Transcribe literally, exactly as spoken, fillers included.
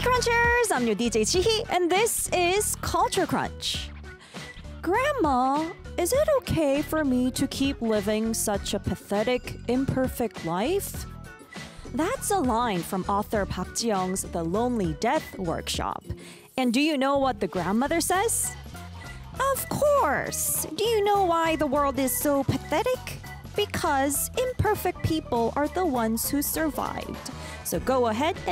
Crunchers! I'm your D J Chihi, and this is Culture Crunch. Grandma, is it okay for me to keep living such a pathetic, imperfect life? That's a line from author Park Ji-young's The Lonely Death Workshop. And do you know what the grandmother says? Of course! Do you know why the world is so pathetic? Because imperfect people are the ones who survived. So go ahead and